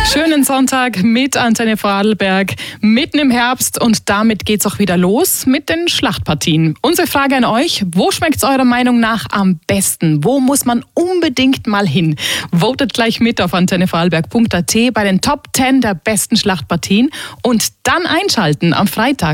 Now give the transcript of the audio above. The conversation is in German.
Schönen Sonntag mit Antenne Vorarlberg, mitten im Herbst, und damit geht's auch wieder los mit den Schlachtpartien. Unsere Frage an euch: Wo schmeckt's eurer Meinung nach am besten? Wo muss man unbedingt mal hin? Votet gleich mit auf antennevorarlberg.at bei den Top 10 der besten Schlachtpartien und dann einschalten am Freitag